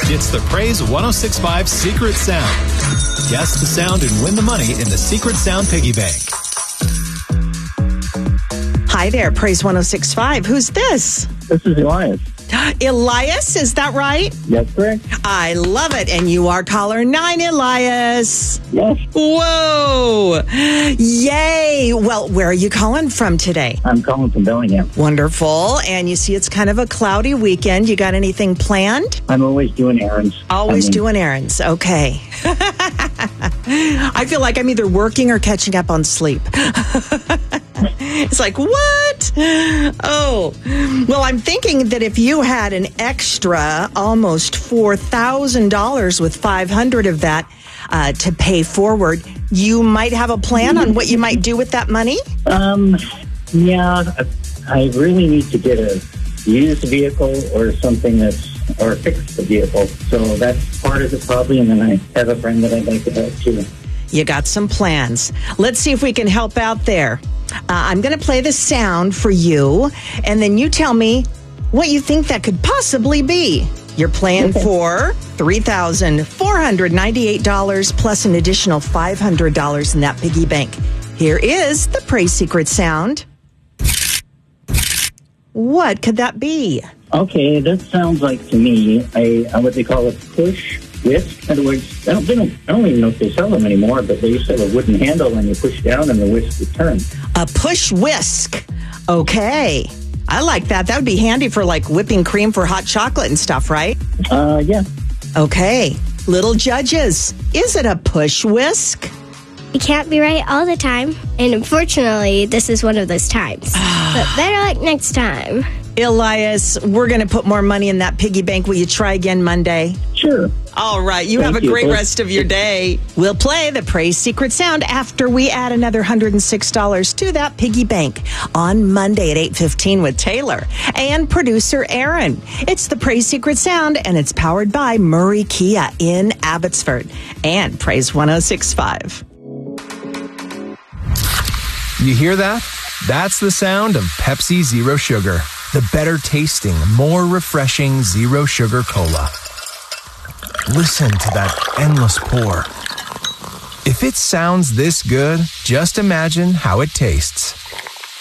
It's the Praise 106.5 Secret Sound. Guess the sound and win the money in the Secret Sound Piggy Bank. Hi there, Praise 106.5. Who's this? This is Elias. Elias, is that right? That's correct. I love it. And you are caller 9, Elias. Yes. Whoa. Yay. Well, where are you calling from today? I'm calling from Bellingham. Wonderful. And you see it's kind of a cloudy weekend. You got anything planned? I'm always doing errands. Doing errands. Okay. I feel like I'm either working or catching up on sleep. It's like, what? Oh, well, I'm thinking that if you had an extra almost $4,000 with $500 of that to pay forward, you might have a plan on what you might do with that money? Yeah, I really need to get a used vehicle or something or fix the vehicle. So that's part of it probably. And then I have a friend that I'd like to help too. You got some plans. Let's see if we can help out there. I'm going to play the sound for you, and then you tell me what you think that could possibly be. You're playing for $3,498 plus an additional $500 in that piggy bank. Here is the Praise Secret sound. What could that be? Okay, that sounds like to me what they call a push whisk. In other words, I don't even know if they sell them anymore, but they used to have a wooden handle and you push down and the whisk would turn. A push whisk. Okay. I like that. That would be handy for like whipping cream for hot chocolate and stuff, right? Yeah. Okay. Little judges, is it a push whisk? You can't be right all the time. And unfortunately, this is one of those times. But better luck next time. Elias, we're going to put more money in that piggy bank. Will you try again Monday? Sure. All right. You have a great rest of your day. We'll play the Praise Secret sound after we add another $106 to that piggy bank on Monday at 8:15 with Taylor and producer Aaron. It's the Praise Secret sound, and it's powered by Murray Kia in Abbotsford and Praise 106.5. You hear that? That's the sound of Pepsi Zero Sugar. The better tasting, more refreshing Zero Sugar Cola. Listen to that endless pour. If it sounds this good, just imagine how it tastes.